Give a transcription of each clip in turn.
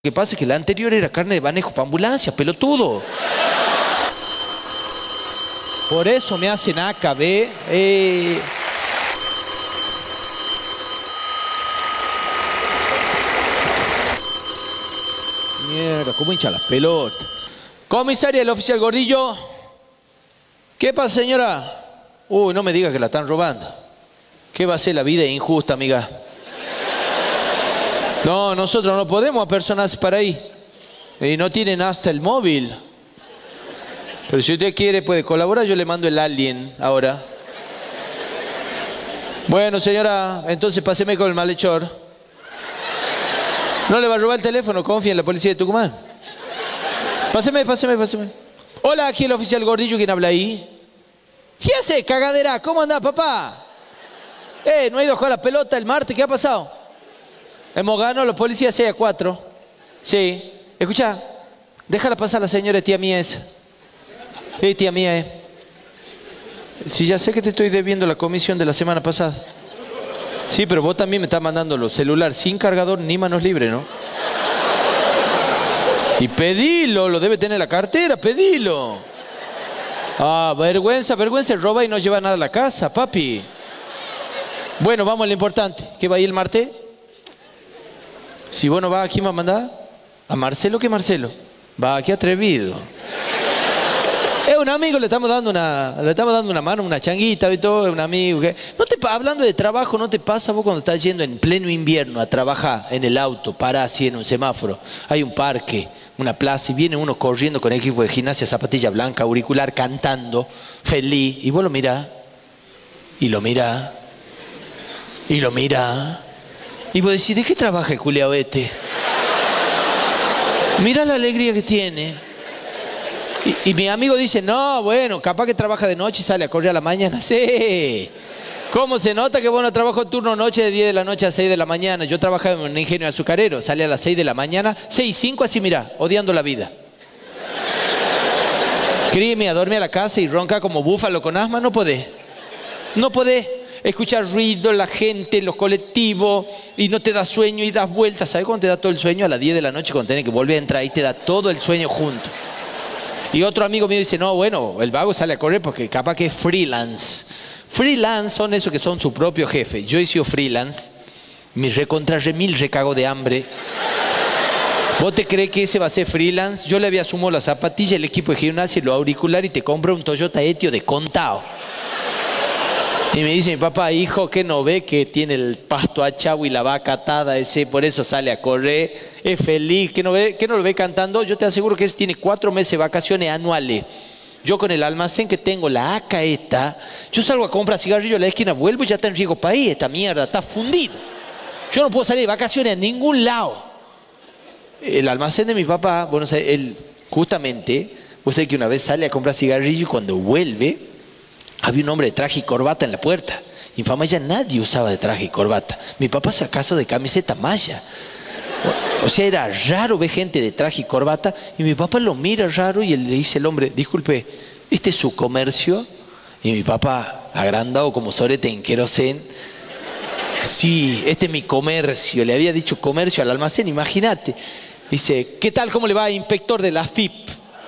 Lo que pasa es que la anterior era carne de manejo para ambulancia, pelotudo. Por eso me hacen AKB. Mierda, ¿cómo hincha las pelotas? Comisaria del oficial Gordillo. ¿Qué pasa, señora? Uy, no me diga que la están robando. ¿Qué va a ser la vida injusta, amiga? No, nosotros no podemos apersonarse para ahí. Y no tienen hasta el móvil. Pero si usted quiere, puede colaborar. Yo le mando el alien ahora. Bueno, señora, entonces páseme con el malhechor. No le va a robar el teléfono, confía en la policía de Tucumán. Páseme. Hola, aquí el oficial Gordillo, ¿quién habla ahí? ¿Qué hace, cagadera? ¿Cómo anda, papá? ¿No ha ido a jugar la pelota el martes? ¿Qué ha pasado? Hemos ganado los policías 6-4. Sí. Escucha, déjala pasar a la señora tía mía esa. Sí, tía mía, Sí, ya sé que te estoy debiendo la comisión de la semana pasada. Sí, pero vos también me estás mandando los celulares sin cargador ni manos libres, ¿no? Y pedilo, lo debe tener la cartera, pedilo. Ah, vergüenza, roba y no lleva nada a la casa, papi. Bueno, vamos a lo importante. ¿Qué va ahí el martes? Si vos no vas, ¿a quién va a mandar? ¿A Marcelo? ¿Qué Marcelo? Va, qué atrevido. Es un amigo, le estamos dando una mano, una changuita y todo, es un amigo. Hablando de trabajo, ¿no te pasa vos cuando estás yendo en pleno invierno a trabajar en el auto, parás así en un semáforo? Hay un parque, una plaza y viene uno corriendo con equipo de gimnasia, zapatilla blanca, auricular, cantando, feliz. Y vos lo mirás, y lo mirás, y lo mirás. Y vos decís, ¿de qué trabaja el culiao este? Mirá la alegría que tiene. Y mi amigo dice, no, bueno, capaz que trabaja de noche y sale a correr a la mañana. Sí. ¿Cómo se nota que vos no trabajo turno noche de 10 de la noche a 6 de la mañana? Yo trabajaba en un ingenio azucarero, sale a las 6 de la mañana, 6:05, así mirá, odiando la vida. Créeme, a dormir a la casa y ronca como búfalo con asma, no podés. No podés. Escuchar ruido, la gente, los colectivos, y no te da sueño y das vueltas. ¿Sabes cuándo te da todo el sueño? A las 10 de la noche cuando tenés que volver a entrar y te da todo el sueño junto. Y otro amigo mío dice, no, bueno, el vago sale a correr porque capaz que es freelance. Freelance son esos que son su propio jefe. Yo he sido freelance, mi remil recago de hambre. ¿Vos te crees que ese va a ser freelance? Yo le había sumado la zapatilla, el equipo de gimnasia y los auriculares y te compro un Toyota Etio de contado. Y me dice mi papá, hijo, ¿qué no ve que tiene el pasto achado y la vaca atada ese? Por eso sale a correr, es feliz, ¿qué no lo ve cantando? Yo te aseguro que ese tiene 4 meses de vacaciones anuales. Yo con el almacén que tengo, la ACA esta, yo salgo a comprar cigarrillos a la esquina, vuelvo y ya está en riesgo país, esta mierda, está fundido. Yo no puedo salir de vacaciones a ningún lado. El almacén de mi papá, bueno, él justamente, vos sabés que una vez sale a comprar cigarrillos y cuando vuelve, había un hombre de traje y corbata en la puerta. En Famaya nadie usaba de traje y corbata. Mi papá se acaso de camiseta malla. O sea, era raro ver gente de traje y corbata. Y mi papá lo mira raro y él le dice al hombre, disculpe, ¿este es su comercio? Y mi papá, agrandado como sorete en querosén, sí, este es mi comercio. Le había dicho comercio al almacén, imagínate. Dice, ¿qué tal? ¿Cómo le va, inspector de la FIP?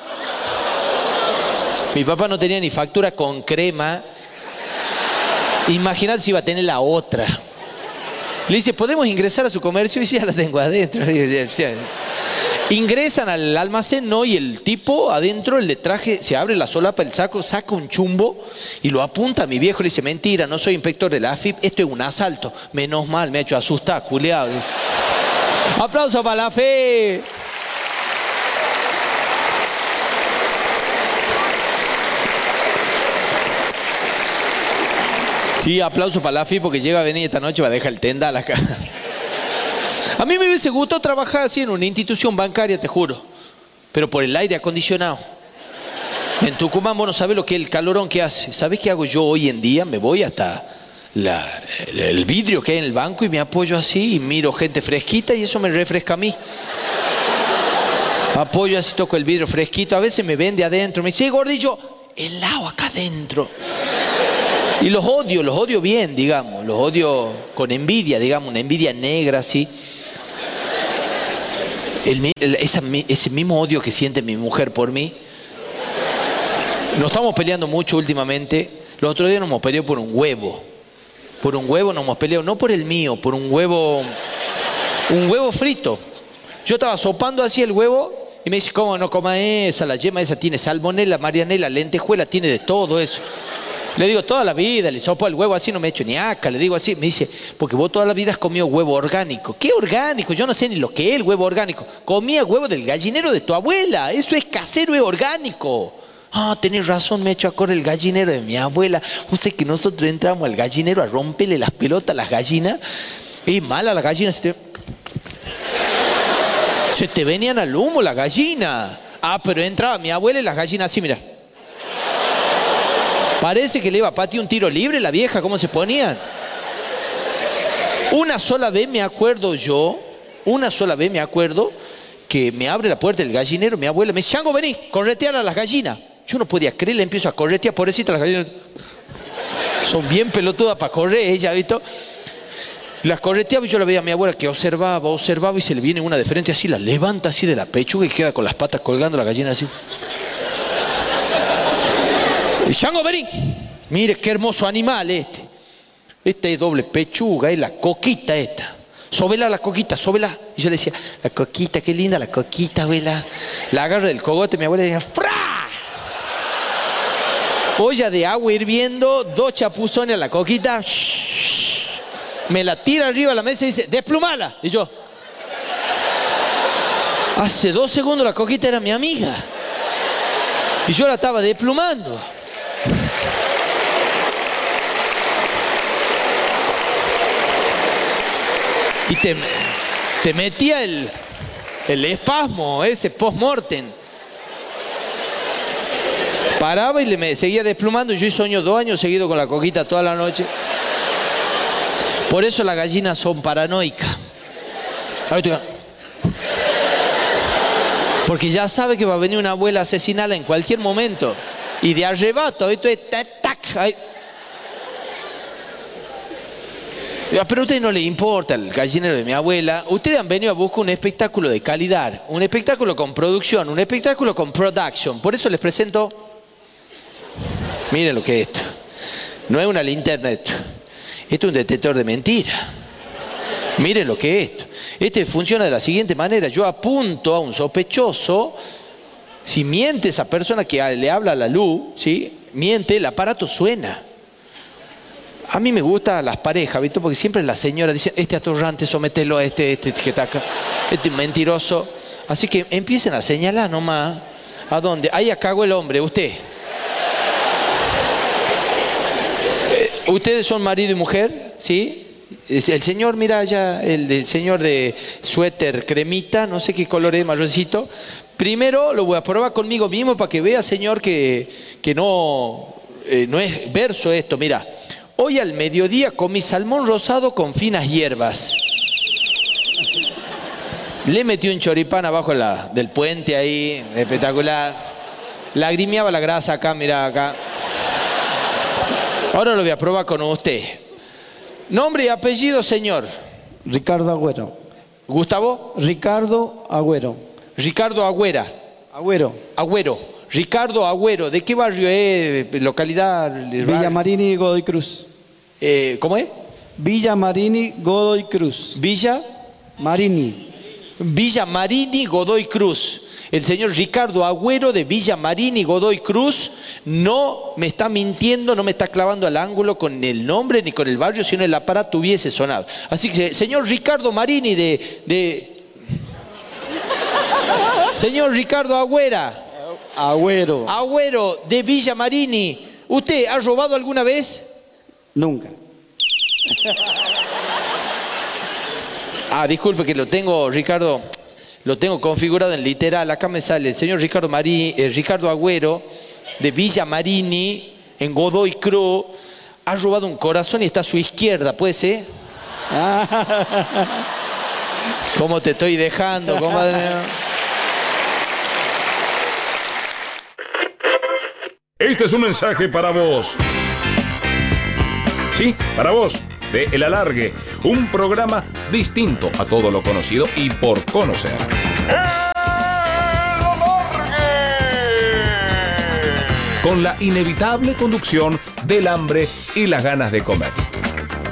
Mi papá no tenía ni factura con crema. Imagínate si iba a tener la otra. Le dice, ¿podemos ingresar a su comercio? Y dice, ya la tengo adentro. Ingresan al almacén, ¿no? Y el tipo adentro, el de traje, se abre la solapa, el saco, saca un chumbo y lo apunta a mi viejo. Le dice, mentira, no soy inspector de la AFIP, esto es un asalto. Menos mal, me ha hecho asustar, culiado. Aplauso para la fe. Sí, aplauso para la FI porque llega a venir esta noche y va a dejar el tendal acá. A mí me hubiese gustado trabajar así en una institución bancaria, te juro. Pero por el aire acondicionado. En Tucumán vos no sabés lo que es el calorón que hace. ¿Sabés qué hago yo hoy en día? Me voy hasta el vidrio que hay en el banco y me apoyo así y miro gente fresquita y eso me refresca a mí. Apoyo así, toco el vidrio fresquito. A veces me ven de adentro. Me dice, Gordillo, helado acá adentro. Y los odio bien, digamos, los odio con envidia, digamos, una envidia negra, así. Ese mismo odio que siente mi mujer por mí. Nos estamos peleando mucho últimamente. Los otros días nos hemos peleado por un huevo. Por un huevo nos hemos peleado, no por el mío, por un huevo frito. Yo estaba sopando así el huevo y me dice, ¿cómo no coma esa? La yema esa tiene salmonela, marianela, lentejuela, tiene de todo eso. Le digo, toda la vida le sopo el huevo así, no me echo ni aca. Le digo así, me dice, porque vos toda la vida has comido huevo orgánico. ¿Qué orgánico? Yo no sé ni lo que es el huevo orgánico. Comía huevo del gallinero de tu abuela. Eso es casero, es orgánico. Ah, tenés razón, me he hecho acordar el gallinero de mi abuela. Usted que nosotros entramos al gallinero a romperle las pelotas a las gallinas. Y mala la gallina, se te venían al humo las gallinas. Ah, pero entraba mi abuela y las gallinas así, mira. Parece que le iba a patear un tiro libre la vieja, ¿cómo se ponían? Una sola vez me acuerdo que me abre la puerta del gallinero, mi abuela me dice, Chango, vení, corretear a las gallinas. Yo no podía creer, le empiezo a corretear, pobrecita las gallinas. Son bien pelotudas para correr, ella, ¿visto? Las correteaba y yo la veía a mi abuela que observaba y se le viene una de frente así, la levanta así de la pechuga y queda con las patas colgando la gallina así. Y Chango, vení. Mire qué hermoso animal este. Este es doble pechuga, es la coquita esta. Sóbela la coquita, sóbela. Y yo le decía, la coquita, qué linda la coquita, abuela. La agarra del cogote, mi abuela decía, ¡fra! Olla de agua hirviendo, 2 chapuzones a la coquita. Me la tira arriba de la mesa y dice, desplumala. Y yo, hace 2 segundos la coquita era mi amiga. Y yo la estaba desplumando. Y te metía el espasmo, ese post-mortem. Paraba y me seguía desplumando. Yo sueño 2 años seguidos con la coquita toda la noche. Por eso las gallinas son paranoicas. Porque ya sabe que va a venir una abuela a asesinarla en cualquier momento. Y de arrebato, esto es tac. Pero a ustedes no les importa el gallinero de mi abuela. Ustedes han venido a buscar un espectáculo de calidad, un espectáculo con producción, un espectáculo con production. Por eso les presento. Miren lo que es esto. No es una linterna esto. Esto es un detector de mentiras. Miren lo que es esto. Este funciona de la siguiente manera. Yo apunto a un sospechoso. Si miente esa persona que le habla a la luz, ¿sí? Miente, el aparato suena. A mí me gustan las parejas, ¿viste? Porque siempre la señora dice, este atorrante, somételo a este que está acá, este mentiroso. Así que empiecen a señalar nomás. ¿A dónde? Ahí cagó el hombre, usted. ¿Ustedes son marido y mujer? ¿Sí? El señor, mira allá, el señor de suéter cremita, no sé qué color es, marroncito. Primero lo voy a probar conmigo mismo para que vea, señor, que no es verso esto. Mira, hoy al mediodía comí salmón rosado con finas hierbas. Le metí un choripán abajo del puente ahí, espectacular. Lagrimeaba la grasa acá, mira acá. Ahora lo voy a probar con usted. Nombre y apellido, señor. Ricardo Agüero. ¿Gustavo? Ricardo Agüero. Ricardo Agüera. Agüero. Ricardo Agüero. ¿De qué barrio es? ¿Localidad? Villa Marini, Godoy Cruz. ¿Cómo es? Villa Marini, Godoy Cruz. Villa Marini, Godoy Cruz. El señor Ricardo Agüero de Villa Marini, Godoy Cruz, no me está mintiendo, no me está clavando al ángulo con el nombre ni con el barrio, sino el aparato hubiese sonado. Así que, señor Ricardo Marini señor Ricardo Agüero de Villa Marini, ¿usted ha robado alguna vez? Nunca. Disculpe que lo tengo, Ricardo. Lo tengo configurado en literal. Acá me sale el señor Ricardo Agüero de Villa Marini, en Godoy Cruz. Ha robado un corazón y está a su izquierda, ¿puede ser? ¿Cómo te estoy dejando, compadre? Este es un mensaje para vos. Sí, para vos, de El Alargue, un programa distinto a todo lo conocido y por conocer. Con la inevitable conducción del hambre y las ganas de comer.